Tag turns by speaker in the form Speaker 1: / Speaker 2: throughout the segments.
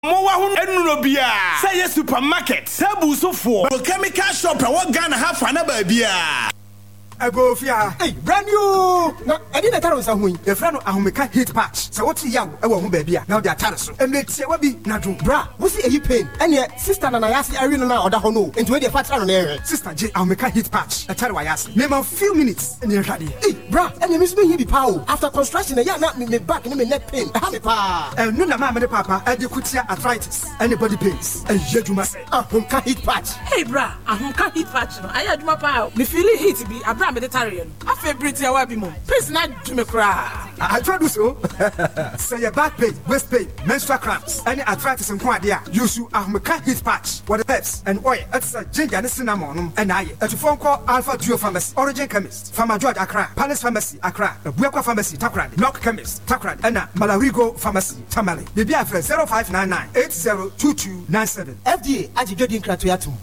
Speaker 1: Mowa hun enuro bia. Say supermarket. Sabu so for. Chemical shop what Ghana have for na ba bia.
Speaker 2: Go fear. Hey, brand new. No, I didn't tell us who. The friend of Ahumeka hit patch. So what's young? I want baby. Now they are tariffs. And let's say what be Nadu. Bra, what's the pain? And yet, sister and I ask Irene now or the Hono. Into the fat on area. Sister J. Ahumeka hit patch. I tell you, I ask. Name a few minutes. And you're ready. Hey, bra, and you miss me the power. After construction, a young me back and me neck pain. I have a pa. And no, mamma, papa, and you could see arthritis. Anybody pains. And yet you must say, Ahumeka hit patch.
Speaker 3: Hey, bra, Ahumeka hit patch. I had my power. The feeling hit to be a bra Mediterranean. I feel pretty away more. Please not to me cry.
Speaker 2: I told you so. Say a back pain, waist pain, menstrual cramps, any arthritis and quadia. Use you Ahumeka hit patch. What the peps and oil. That's a ginger and cinnamon. And I at a phone call Alpha Duo Pharmacy, Origin Chemist, Pharma George Accra, Palace Pharmacy, Accra, Buekwa Pharmacy, Takrad, Knock Chemist, Takrad, and Malarigo Pharmacy, Tamale. The BFL 0599 802297. FDA Ajidodin Kratuatum.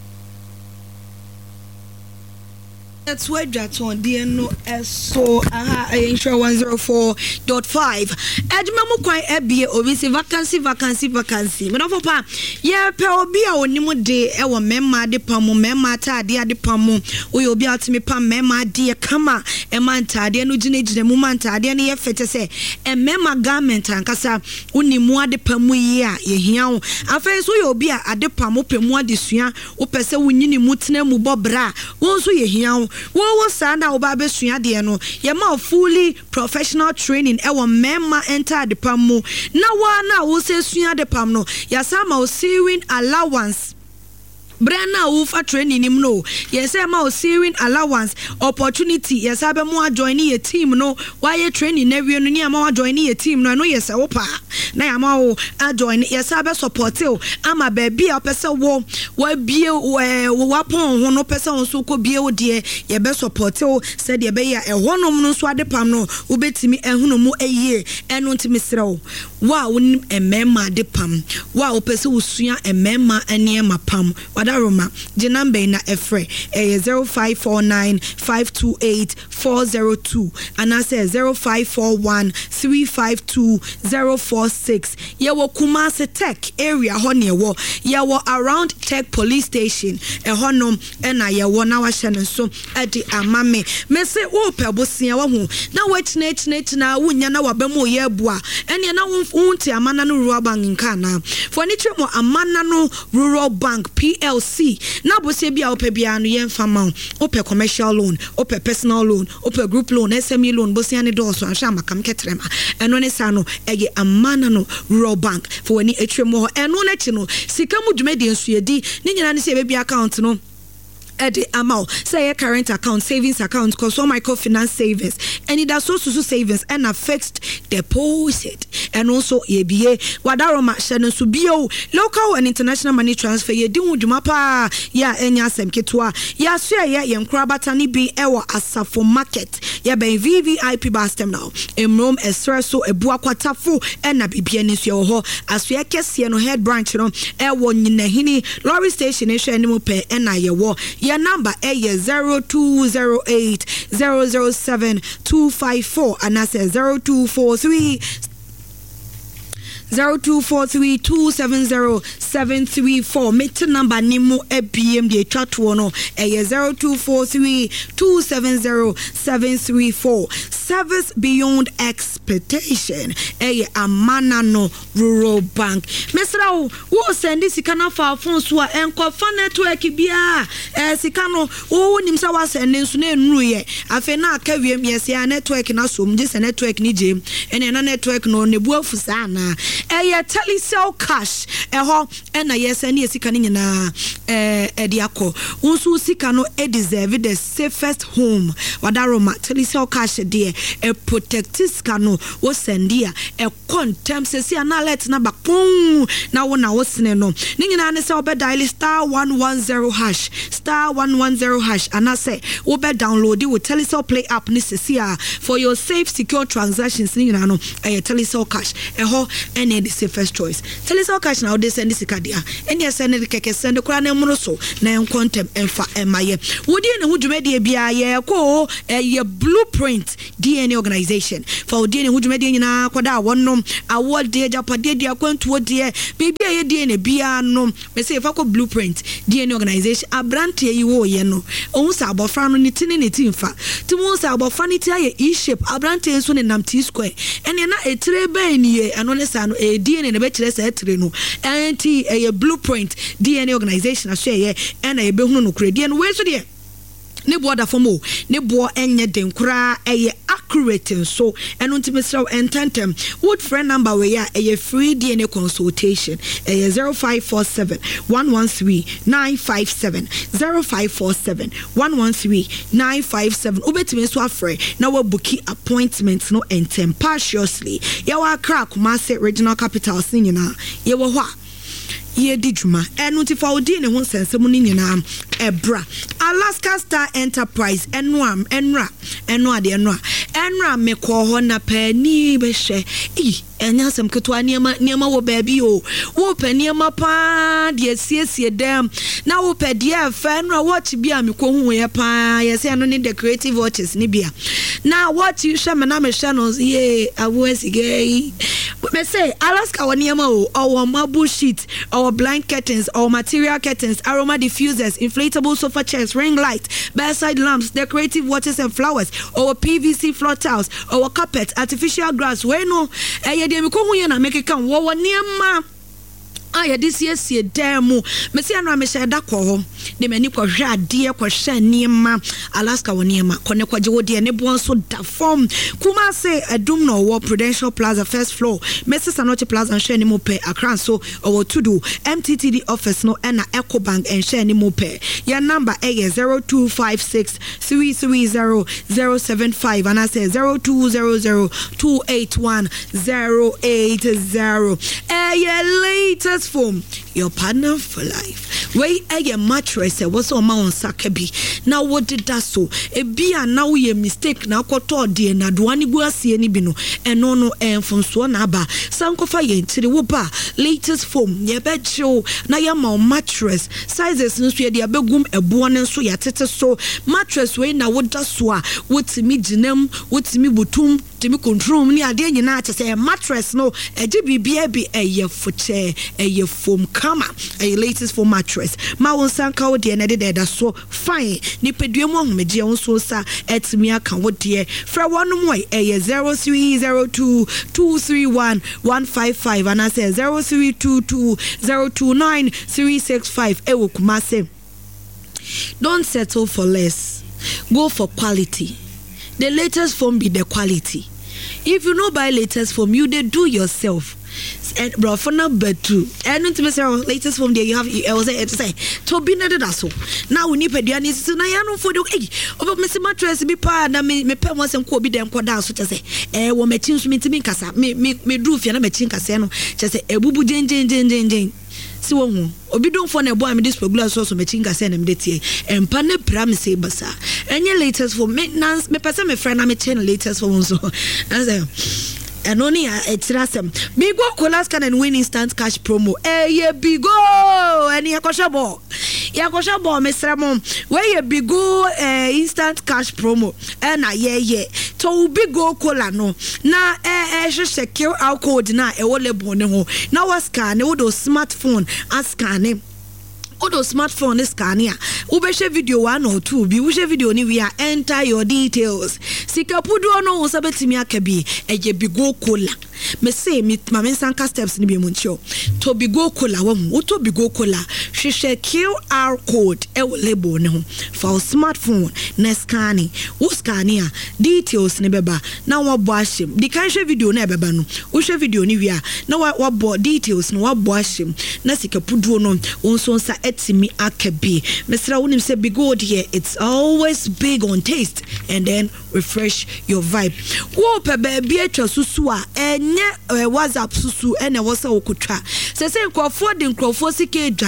Speaker 4: That's where that's on DNO so insure 104.5 Edmamu kwai ebie obisi vacancy me no papa ye pe obi a onimu de e wo memma de pamu memma taade ade pamu oye obi atimi pam memma de kama e man taade no gine mu man taade no ye fete se e memma garment ankasa onimu ade pamu yi a ye hia wo afa so ye obi a ade pamu pemu ade sua wo pese wunyini mutena mu bobra wo so ye hia wo sana oba besua de no ye ma fully professional training e wo memma enter the pamu na wo se sua de pam no ya sama o sewing allowance Brana ufa training him no. Yes, I'm out seeing allowance opportunity. Yes, I be more joining a team no. Why you training every no more joining a team no. No yes, opa. Na I'm out join. Yes, I be support you. I'm a baby a person wo be wapon no person so ko be o dear. Ye be support you. Said ye be ya e one no so ade pam no. Ubetimi ehunu mu eye. Eno ntimi srew. Wa wonim emema de pam. Wa opese usua emema ene ma pam. Roma, the number na efre 0549-528-402 and I say 0541-352-046. Yewo Kumasi Tech area honey wo yewo around Tech police station e honom ena yewo na wa hye so edi amame me se wo pebosia wo hu na wachine na wunya na wabemu ye bua ene na wunti amana no rural bank nka na for ni twemo amana no rural bank PLC na bose bia ope bia no yen fama ope commercial loan ope personal loan ope group loan SME loan bose ane do so ahwa makam ketrema eno ne sa no eye amana no rural bank for wani etwemo eno na chi no sika mu dwumedi ensuedi ni nyina ne se be bia account no Eddie amount say a current account, savings account, cause microfinance savings, and it also savings and a fixed deposit, and also EBA. Wadaroma Shannon Subio, local and international money transfer. Ye do mapa ya enya semketwa ya share ya yemkrabatani be ewa asafo market ya ben VVIP bastem now. Emrom espresso ebuakwatafo and a bibiani so ho aswe kese no head branch no ewo nyinahini lorry station ehwe animu pe na ye wo. Your number is 0208 007 254 and I say 0243 0243-270-734. Meet number Nimu APM de Chatuono 0243-270-734. Service beyond expectation. Amana no rural bank. Mesra wo send this kana fa phone so enko fa network bia sikano wo nimsa wa send nso na enru ye afa na aka wiem yes ya network na so mje network ni jem ene na network no ne bu afusa na telecell cash eho ena yesani esika nyina ediako unsu sika no deserve the safest home wadaroma telecell cash there e protect sika no wo sendia e contem sesi na let na bakpon na wo na wo sene no nyina ne se obe dial *110# and I say obe download with telecell play app ni sesi for your safe secure transactions nyina no telecell cash eho DNA the safest choice. Tell us how cash now they send this kadia. And yes, send the keke send the crown and so na en quantum and fa and my would you know who made a ko a blueprint DNA organization for DNA who made in a quada one nom award dear japade dear quantu dear baby a DNA bia nom me say if I could blueprint DNA organization a brand here you no owns about family knitting fa to most about funny tie e-shape a brand here soon in T square and you're not a trebe ni and honest a DNA a better set no and a blueprint DNA organization I share and a behuno credit and where's the ne boda fomo ne bo enye den kura accurate so and untimesraw ententem wood friend number we ya free DNA consultation 0547 113 957 0547 113 957 ubetime so afre na we booki appointment no entem partially ya wa crack mass regional capital sinyina ye wo ho ye di djuma enu ti fa odi ne ho sensem ni nyina ebra Alaska Star Enterprise enra me ko ho na pani be hwe enya sem ketwa niema wo baabi o wo pa niema pa de siesie dem na wo pa de afa enra watch bia me ko hu ye pa ye se no ni the creative watches ni bia na what you share na me share no ye awesi gay me say Alaska wo niema o our marble sheet our blanket curtains our material curtains aroma diffusers inflatable sofa chairs ring light bedside lamps decorative waters and flowers our PVC floor tiles our carpet artificial grass we no de me ko hu ye na make kan wo niema aya this year see demo me see anwa me share da ko ho de mani ko hwe ade ko hwe niema Alaska wo niema kone kwaje wo de ne bo so da form kuma say adum no wo Prudential Plaza first floor Mrs. Anoche Plaza and share ni mo pe Accra so or to do MTTD office no na Ecobank and share ni mo pe your number is 0256 330 075 and I say 0200 281 080 your latest foam your partner for life wey a mattress was on my sakabi now what did that so e bia now ye mistake na koto de na doani bu ase ni bi no eno no enfomso na aba sankofa ye ntire wo ba latest foam ye be chill na ya ma mattress sizes nso ye de abegum ebo ne nso ya tete so mattress wey na wo da so a wotimi ginam wotimi butum timi control ni ade nyina ate say mattress no eje bibia bi eye foche eye foam kama eye latest foam mattress ma won sanka wo de na de da so fine ni pedue mo homeje won so sa etimi aka wo de fra wonu mo eye 0302 231 155 and I say 0322 029 365 e wo kuma say don't settle for less, go for quality. The latest foam be the quality. If you no buy latest foam, you they do yourself. And bro, for number 2, and not to say latest foam there you have. I was say to be needed so. Now we need pediani so na ya no for the over Mr. Mattress be pa na me pe mo sem ko bi dem ko da so che say wo machin so me kasa me do fia na machin kasa no che say ebubu jen si wo hu obi don for na boy me this regular so machin kasa na me de tie empa na pram say basa enye latest foam maintenance me person me friend na me chain latest foam so I say and only etirasem bigo Alaska and win instant cash promo ye bigo and yakosha bo mesramo where ye bigo instant cash promo and ye to bigo kola no na secure our code na e wole bone ho na was scan e wodo smartphone ascan Odo smartphone is scania. Ubeshe video 1 or 2. Bi ushe video ni we are enter your details. Sika pudu no usabeti mi akabi. Eje bigo kola. Me say mi mame sanka steps ni bi muncho. To bigo kola wamu. Uto bigo kola. Shishe QR code. Ewo label ne ho. For smartphone na scanning. U scania details ni beba. Na wabo ashim. Di kanshe video na beba no. Ushe video ni we are. Na wabo details no wabo ashim. Na sika pudu no unso sa etimi akabi. Mr. Unim said be good here. It's always big on taste and then refresh your vibe. Wo pe baby etwa susu a enye WhatsApp susu ene wo se okutwa. Se nkrofo de nkrofo sike dwane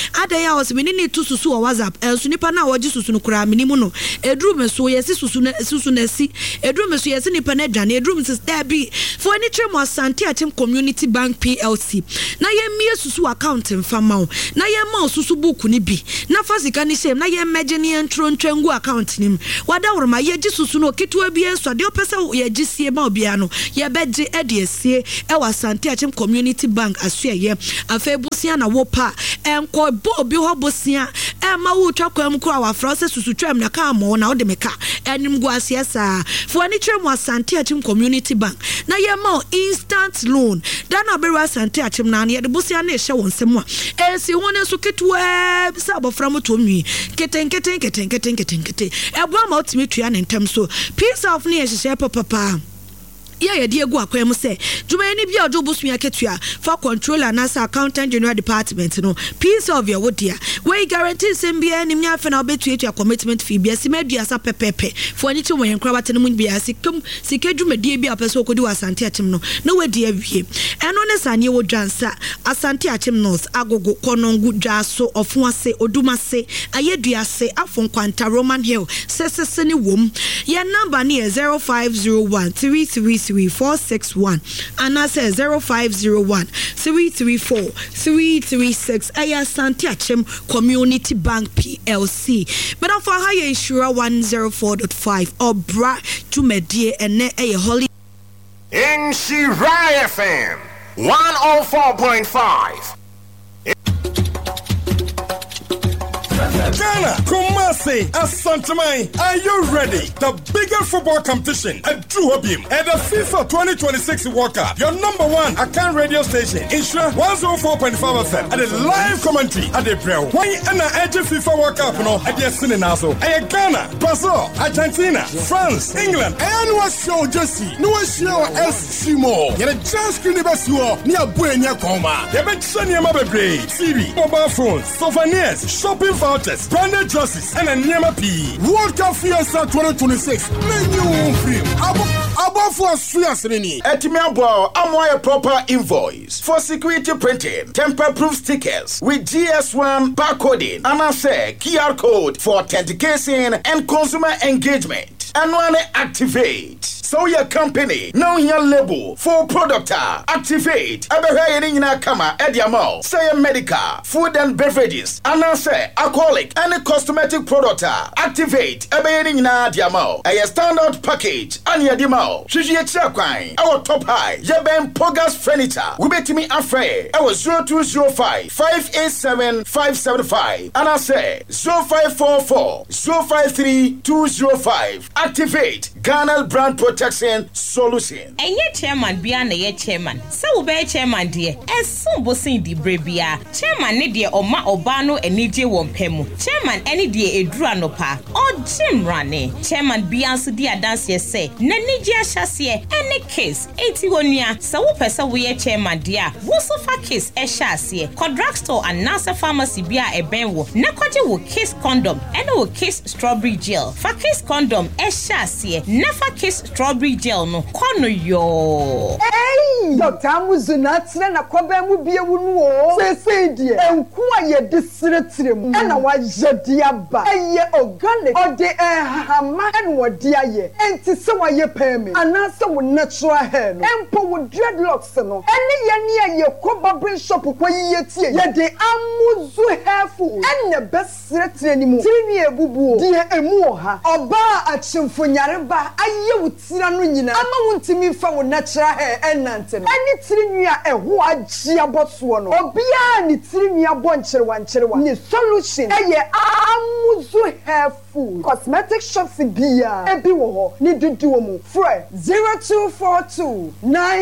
Speaker 4: adan ya was me ni to susu o WhatsApp enso nipa na woji susu no kura me ni mu no edru me so yesi susu na si edru me so yesi nipa na dwane edru me sister bi for any trem Asante Achim Community Bank PLC na ye mie susu account mfama o na ye ma susu book ni bi na fasika ni shem na ye meje ni entro ntwengu account nim wada worma ye ji susu no ketua bi enso de opese ye ji sie ma obia no ye beje ede sie e Asante Achim Community Bank asue ye afa busia na wo pa enko bo bi ho busia e ma wo twa kwam kura wa frose susu twam na ka mo na wo de meka enim go asiesa for any trem Asante Achim Community Bank na ye ma instant loan dan abere Asante Achim na ye de busia na ehye won semu a ensi won enso ketwa bisa abofra moto nwi keten ebo ama otimi tua ne ntem so piece of ne ehye papa ye de egu akwem se dwuma ni bia ojo busua ketua for controller na accountant general department no piece of your wodia we guarantee sem bia ni mia fe na obetua commitment fee bia simadua sa pepepe for any to wen kra batene mu bia sikem sikedwumadie bia pese okodi Asante Achim no na we de awie eno ne sane wo dwansa Asante Achim nos agogo konongu dwaso ofuase odumase ayeduase afon kwanta Roman Hill sesese ni wom ye number ne 0501 333 and I say 0501 334 336 Asante Achim Community Bank PLC. But for higher insure 104.5 or bra to medie and a holy
Speaker 1: in Shirai FM 104.5. Ghana, Kumasi, Asantamai, are you ready? The biggest football competition at Duhobim and the FIFA 2026 World Cup. Your number one Akan radio station, Insura 104.5 FM, and a live commentary at the Braille. Why and the FIFA World Cup no at the Sininazo? And Ghana, Brazil, Argentina, France, England, and what show Jesse? No show S. Shimo. You're just University near Buena Coma. You're better than your TV, mobile phones, souvenirs, shopping vouchers, branded dresses, and a Nyama P. World Cup Fiesta 2026. Menu free. Above for Fiesta. Etimabo, I'm a proper invoice for security printing, tamper-proof stickers with GS1 barcoding, and I say QR code for authentication and consumer engagement. And when activate. So your company, now your label for product activate. Abeharing in a kama ediamo. Say a medical, food and beverages. And I say alcoholic and a cosmetic product activate. Abeharing in a diamo. A standard package. And your demo. Shiji Chakwine. Our top high. Yeben Pogas furniture. We bet me afraid. Our 0205 587 575. And I say 0544 053 205. Activate Ghana brand protection solution.
Speaker 5: And ye chairman beyond ye chairman. So be chairman dear. And soon bossing di brebia. Chairman ne dear or ma obano and nije wompemu. Chairman any dear edruano pa. Or Jim Rane. Chairman beyond so dear dance ye say. Nenija chassie any case. 81 year. So pesa we chairman dear. Wosofa case e chassie. Drugstore and Nasa pharmacy bia e benwo. Nakoje will kiss condom. And will kiss strawberry gel. For kiss condom e chassie. Never kiss strawberry gel no kono yo.
Speaker 6: Hey, Dr. Amuzuna na kwaba mu bie wunu o. Say die. Enku aye disretirem. Na wa jedi aba. Eye organic. Ode hama en wodi aye. Enti se wa ye pemi. Anase wo natural hair no. Empo wo dreadlocks no. Ene ye ne aye kwaba brain shop kwa ye tie. Ye de Amuzu hairful. Ene besretire ni mu. Tiri ni ebubu o. Die emu o ha. Oba achimfo nyareba aye wutira no nyina ama wuntimi fa wo natural hair enante no ani tirinua eho agia boso no obia ni tirinua boncherewa ni solution eye Amuzu hairful cosmetic shops bia ebi wo ho ni dudu mu frɛ 0242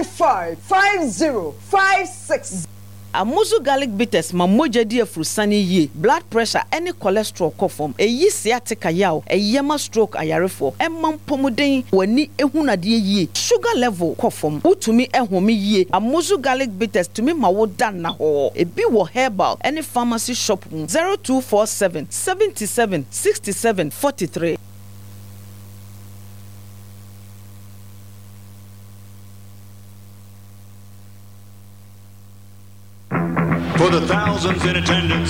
Speaker 6: 955056.
Speaker 7: Amuzu garlic bitters ma moja di afrusani ye blood pressure any cholesterol kofom eyi sciatica yaw eyema stroke ayarefo emam pomuden wani ehunade ye sugar level kofom utumi ehome ye Amuzu garlic bitters tumi ma wo dan na ho ebi wo herbal any pharmacy shop 0247 77 67 43.
Speaker 8: For the thousands in attendance